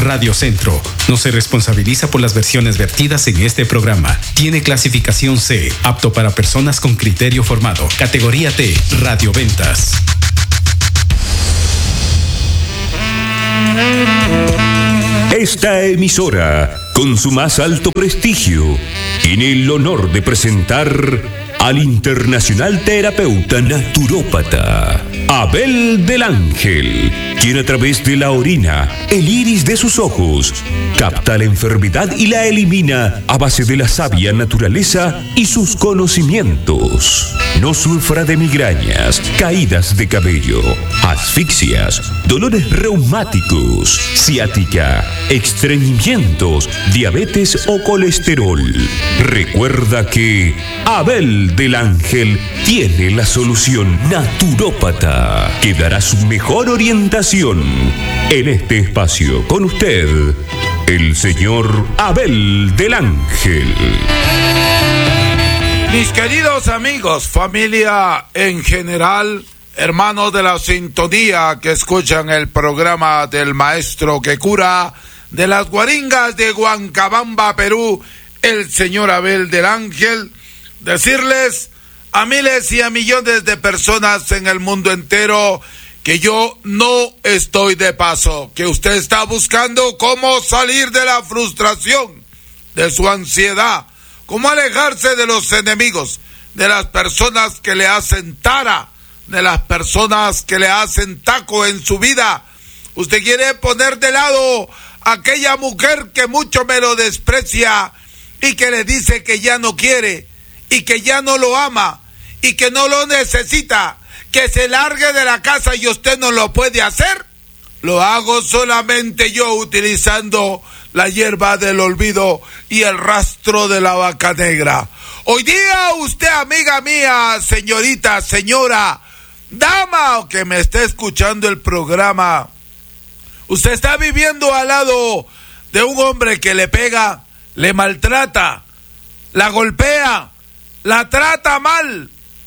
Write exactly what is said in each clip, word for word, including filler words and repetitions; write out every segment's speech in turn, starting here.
Radio Centro no se responsabiliza por las versiones vertidas en este programa. Tiene clasificación C, apto para personas con criterio formado. Categoría T, radioventas. Esta emisora, con su más alto prestigio, tiene el honor de presentar al internacional terapeuta naturópata Abel del Ángel, quien a través de la orina, el iris de sus ojos, capta la enfermedad y la elimina a base de la sabia naturaleza y sus conocimientos. No sufra de migrañas, caídas de cabello, asfixias, dolores reumáticos, ciática, estreñimientos, diabetes o colesterol. Recuerda que Abel del Ángel tiene la solución naturópata que dará su mejor orientación. En este espacio con usted, el señor Abel del Ángel. Mis queridos amigos, familia en general, hermanos de la sintonía que escuchan el programa del maestro que cura de las Guaringas de Huancabamba, Perú, el señor Abel del Ángel, decirles a miles y a millones de personas en el mundo entero que yo no estoy de paso, que usted está buscando cómo salir de la frustración, de su ansiedad, cómo alejarse de los enemigos, de las personas que le hacen tara, de las personas que le hacen taco en su vida. Usted quiere poner de lado a aquella mujer que mucho me lo desprecia y que le dice que ya no quiere y que ya no lo ama y que no lo necesita, que se largue de la casa y usted no lo puede hacer. Lo hago solamente yo utilizando la hierba del olvido y el rastro de la vaca negra. Hoy día usted, amiga mía, señorita, señora, dama o que me esté escuchando el programa, usted está viviendo al lado de un hombre que le pega, le maltrata, la golpea, la trata mal,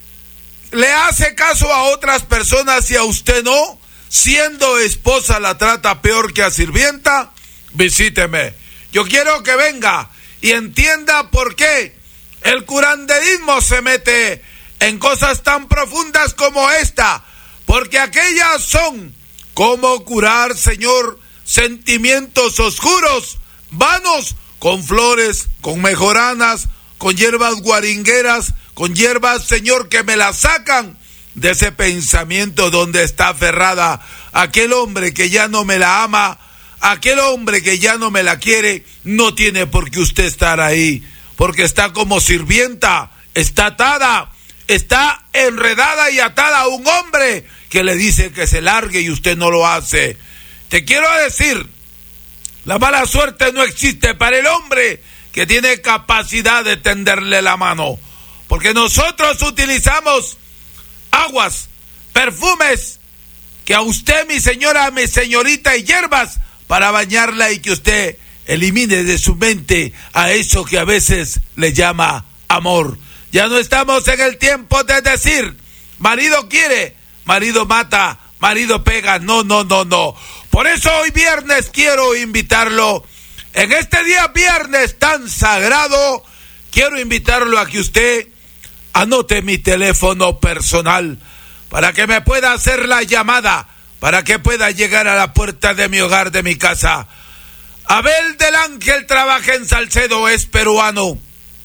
le hace caso a otras personas y a usted no, siendo esposa la trata peor que a sirvienta. Visíteme. Yo quiero que venga y entienda por qué el curanderismo se mete en cosas tan profundas como esta, porque aquellas son como curar, Señor, sentimientos oscuros, vanos, con flores, con mejoranas, con hierbas guaringueras, con hierbas, Señor, que me las sacan de ese pensamiento donde está aferrada aquel hombre que ya no me la ama, aquel hombre que ya no me la quiere. No tiene por qué usted estar ahí, porque está como sirvienta, está atada, está enredada y atada a un hombre que le dice que se largue y usted no lo hace. Te quiero decir, la mala suerte no existe para el hombre que tiene capacidad de tenderle la mano, porque nosotros utilizamos aguas, perfumes, que a usted, mi señora, mi señorita, y hierbas para bañarla y que usted elimine de su mente a eso que a veces le llama amor. Ya no estamos en el tiempo de decir, marido quiere, marido mata, marido pega. No, no, no, no. Por eso hoy viernes quiero invitarlo, en este día viernes tan sagrado, quiero invitarlo a que usted anote mi teléfono personal para que me pueda hacer la llamada, para que pueda llegar a la puerta de mi hogar, de mi casa. Abel del Ángel trabaja en Salcedo, es peruano.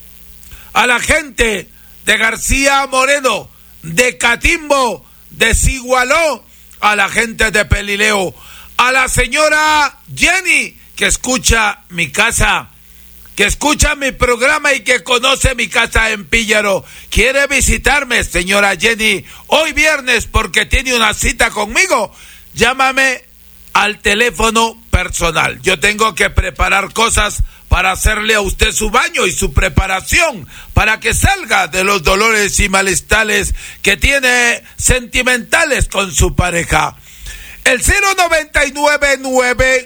A la gente de García Moreno, de Catimbo, de Sigualó, a la gente de Pelileo, a la señora Jenny, que escucha mi casa, que escucha mi programa y que conoce mi casa en Píllaro. ¿Quiere visitarme, señora Jenny, hoy viernes porque tiene una cita conmigo? Llámame al teléfono personal. Yo tengo que preparar cosas para hacerle a usted su baño y su preparación para que salga de los dolores y malestares que tiene sentimentales con su pareja. El cero noventa y nueve nueve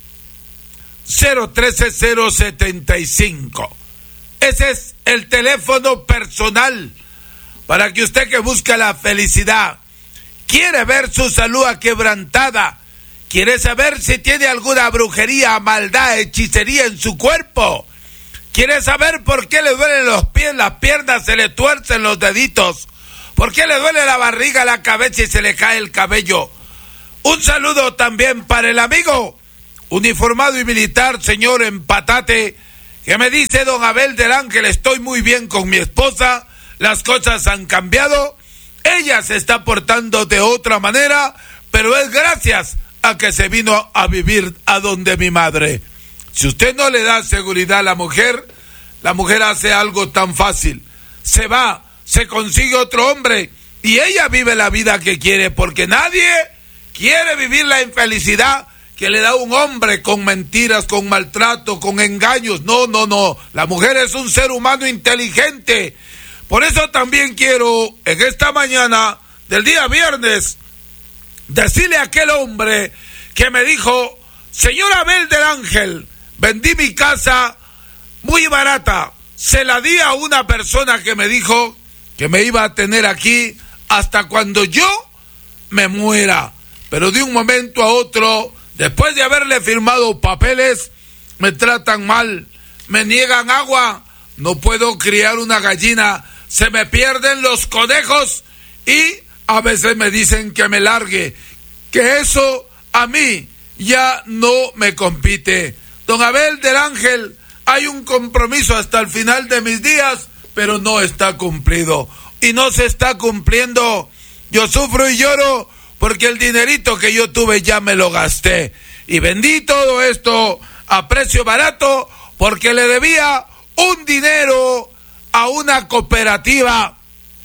cero trece cero setenta y cinco. Ese es el teléfono personal para que usted, que busca la felicidad, quiere ver su salud aquebrantada, quiere saber si tiene alguna brujería, maldad, hechicería en su cuerpo. Quiere saber por qué le duelen los pies, las piernas, se le tuercen los deditos. ¿Por qué le duele la barriga, la cabeza y se le cae el cabello? Un saludo también para el amigo uniformado y militar, señor Empatate, que me dice: don Abel del Ángel, estoy muy bien con mi esposa, las cosas han cambiado, ella se está portando de otra manera, pero es gracias a que se vino a vivir a donde mi madre. Si usted no le da seguridad a la mujer, la mujer hace algo tan fácil, se va, se consigue otro hombre y ella vive la vida que quiere, porque nadie quiere vivir la infelicidad que le da un hombre con mentiras, con maltrato, con engaños. No, no, no. La mujer es un ser humano inteligente. Por eso también quiero, en esta mañana del día viernes, decirle a aquel hombre que me dijo: señor Abel del Ángel, vendí mi casa muy barata, se la di a una persona que me dijo que me iba a tener aquí hasta cuando yo me muera. Pero de un momento a otro, después de haberle firmado papeles, me tratan mal, me niegan agua, no puedo criar una gallina, se me pierden los conejos y a veces me dicen que me largue, que eso a mí ya no me compite. Don Abel del Ángel, hay un compromiso hasta el final de mis días, pero no está cumplido. Y no se está cumpliendo. Yo sufro y lloro porque el dinerito que yo tuve ya me lo gasté. Y vendí todo esto a precio barato porque le debía un dinero a una cooperativa,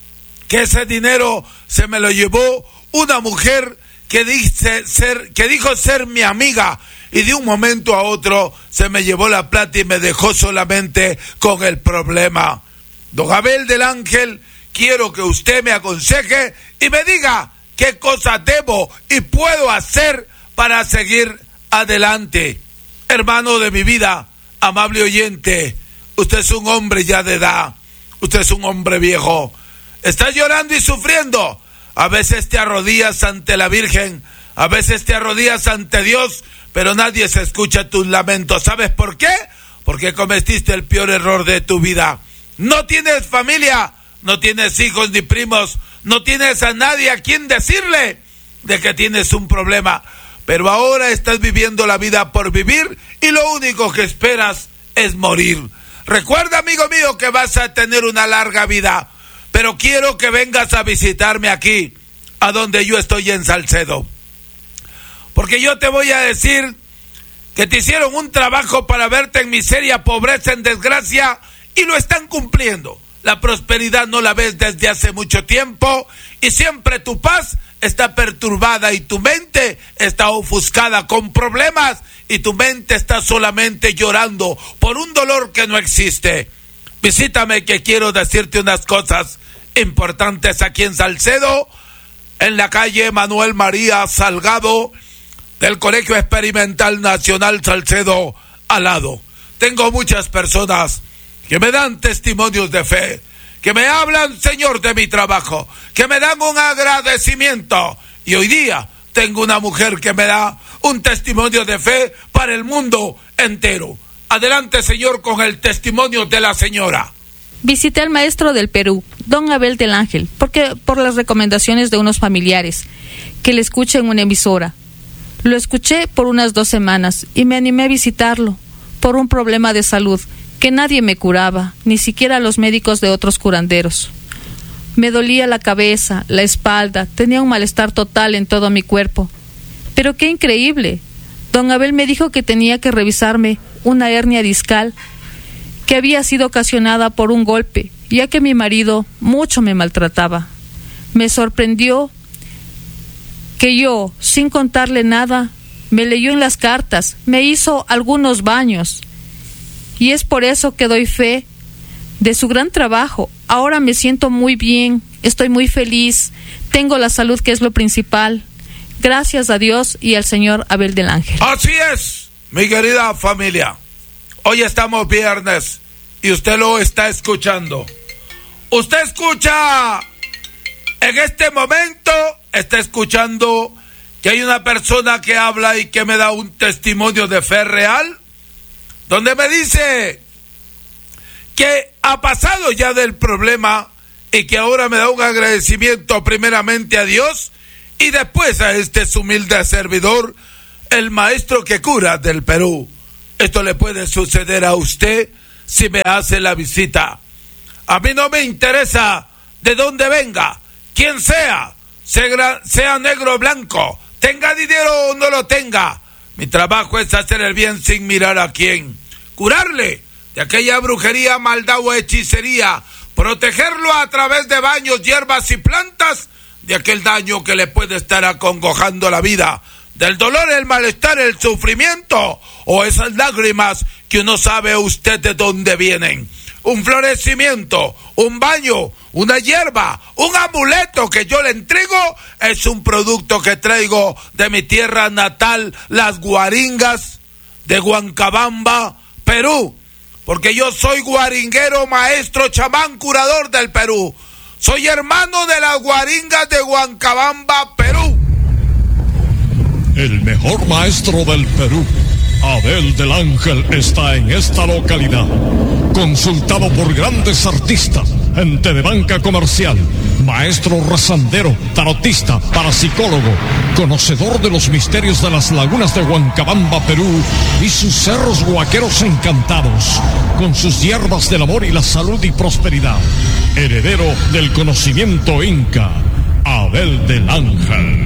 que ese dinero se me lo llevó una mujer que dice ser, que dijo ser mi amiga, y de un momento a otro se me llevó la plata y me dejó solamente con el problema. Don Abel del Ángel, quiero que usted me aconseje y me diga qué cosa debo y puedo hacer para seguir adelante. Hermano de mi vida, amable oyente, usted es un hombre ya de edad, usted es un hombre viejo, está llorando y sufriendo. A veces te arrodillas ante la Virgen, a veces te arrodillas ante Dios, pero nadie se escucha tus lamentos. ¿Sabes por qué? Porque cometiste el peor error de tu vida. No tienes familia, no tienes hijos ni primos, no tienes a nadie a quien decirle de que tienes un problema, pero ahora estás viviendo la vida por vivir y lo único que esperas es morir. Recuerda, amigo mío, que vas a tener una larga vida, pero quiero que vengas a visitarme aquí, a donde yo estoy en Salcedo, porque yo te voy a decir que te hicieron un trabajo para verte en miseria, pobreza, en desgracia, y lo están cumpliendo. La prosperidad no la ves desde hace mucho tiempo y siempre tu paz está perturbada y tu mente está ofuscada con problemas y tu mente está solamente llorando por un dolor que no existe. Visítame, que quiero decirte unas cosas importantes aquí en Salcedo, en la calle Manuel María Salgado del Colegio Experimental Nacional Salcedo al lado. Tengo muchas personas que me dan testimonios de fe, que me hablan, Señor, de mi trabajo, que me dan un agradecimiento. Y hoy día tengo una mujer que me da un testimonio de fe para el mundo entero. Adelante, Señor, con el testimonio de la señora. Visité al maestro del Perú, don Abel del Ángel, porque por las recomendaciones de unos familiares, que le escuché en una emisora. Lo escuché por unas dos semanas y me animé a visitarlo por un problema de salud que nadie me curaba, ni siquiera los médicos de otros curanderos. Me dolía la cabeza, la espalda, tenía un malestar total en todo mi cuerpo. Pero qué increíble, don Abel me dijo que tenía que revisarme una hernia discal que había sido ocasionada por un golpe, ya que mi marido mucho me maltrataba. Me sorprendió que yo, sin contarle nada, me leyó en las cartas, me hizo algunos baños. Y es por eso que doy fe de su gran trabajo. Ahora me siento muy bien, estoy muy feliz, tengo la salud, que es lo principal. Gracias a Dios y al señor Abel del Ángel. Así es, mi querida familia. Hoy estamos viernes y usted lo está escuchando. Usted escucha, en este momento, está escuchando que hay una persona que habla y que me da un testimonio de fe real, donde me dice que ha pasado ya del problema y que ahora me da un agradecimiento primeramente a Dios y después a este su humilde servidor, el maestro que cura del Perú. Esto le puede suceder a usted si me hace la visita. A mí no me interesa de dónde venga, quién sea, sea, sea negro o blanco, tenga dinero o no lo tenga. Mi trabajo es hacer el bien sin mirar a quién. Curarle de aquella brujería, maldad o hechicería. Protegerlo a través de baños, hierbas y plantas de aquel daño que le puede estar acongojando la vida. Del dolor, el malestar, el sufrimiento o esas lágrimas que uno sabe usted de dónde vienen. Un florecimiento, un baño, una hierba, un amuleto que yo le entrego es un producto que traigo de mi tierra natal, las Guaringas de Huancabamba, Perú. Porque yo soy guaringuero, maestro, chamán, curador del Perú. Soy hermano de las Guaringas de Huancabamba, Perú. El mejor maestro del Perú, Abel del Ángel, está en esta localidad. Consultado por grandes artistas, gente de banca comercial, maestro rezandero, tarotista, parapsicólogo, conocedor de los misterios de las lagunas de Huancabamba, Perú, y sus cerros huaqueros encantados, con sus hierbas del amor y la salud y prosperidad. Heredero del conocimiento inca, Abel del Ángel.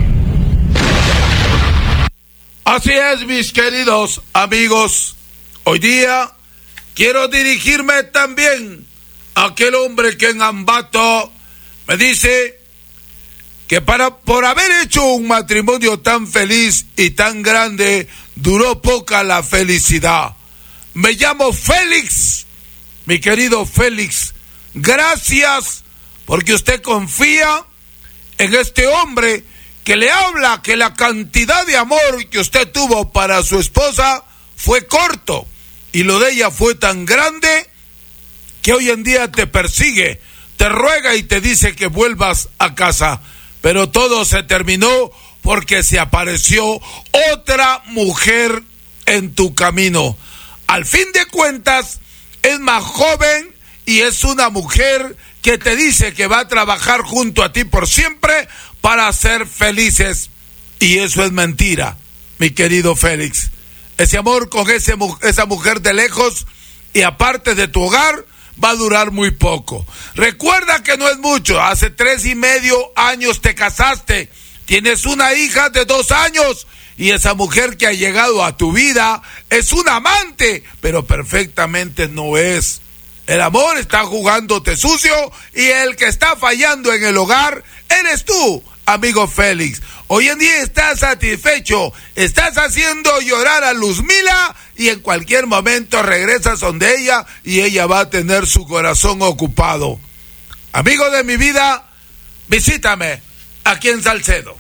Así es, mis queridos amigos. Hoy día quiero dirigirme también a aquel hombre que en Ambato me dice que para, por haber hecho un matrimonio tan feliz y tan grande, duró poca la felicidad. Me llamo Félix, mi querido Félix. Gracias porque usted confía en este hombre que le habla que la cantidad de amor que usted tuvo para su esposa fue corto y lo de ella fue tan grande que hoy en día te persigue, te ruega y te dice que vuelvas a casa, pero todo se terminó porque se apareció otra mujer en tu camino. Al fin de cuentas es más joven y es una mujer que te dice que va a trabajar junto a ti por siempre para ser felices, y eso es mentira, mi querido Félix. Ese amor con ese, esa mujer de lejos y aparte de tu hogar va a durar muy poco. Recuerda que no es mucho, hace tres y medio años te casaste, tienes una hija de dos años y esa mujer que ha llegado a tu vida es un amante, pero perfectamente no es. El amor está jugándote sucio y el que está fallando en el hogar eres tú, amigo Félix. Hoy en día estás satisfecho, estás haciendo llorar a Luzmila y en cualquier momento regresas donde ella y ella va a tener su corazón ocupado. Amigo de mi vida, visítame aquí en Salcedo,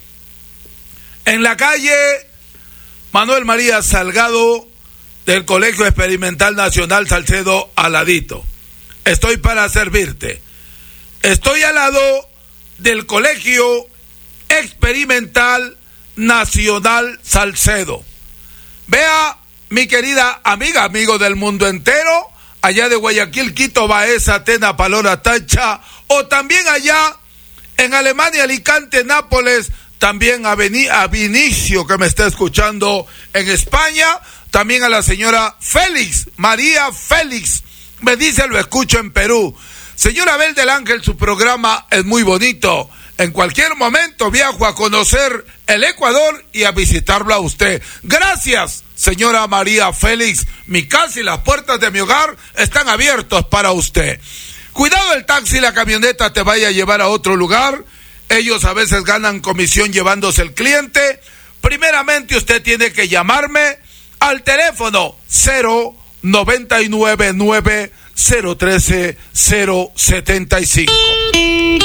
en la calle Manuel María Salgado del Colegio Experimental Nacional Salcedo, al ladito. Estoy para servirte. Estoy al lado del Colegio Experimental Nacional Salcedo. Vea, mi querida amiga, amigo del mundo entero, allá de Guayaquil, Quito, Baeza, Tena, Palora, Tacha, o también allá en Alemania, Alicante, Nápoles, también a, Beni, a Vinicio, que me está escuchando en España, también a la señora Félix, María Félix, me dice, lo escucho en Perú. Señora Abel del Ángel, su programa es muy bonito. En cualquier momento viajo a conocer el Ecuador y a visitarlo a usted. Gracias, señora María Félix. Mi casa y las puertas de mi hogar están abiertos para usted. Cuidado el taxi y la camioneta te vaya a llevar a otro lugar. Ellos a veces ganan comisión llevándose el cliente. Primeramente usted tiene que llamarme al teléfono cero noventa y nueve nueve cero trece cero setenta y cinco.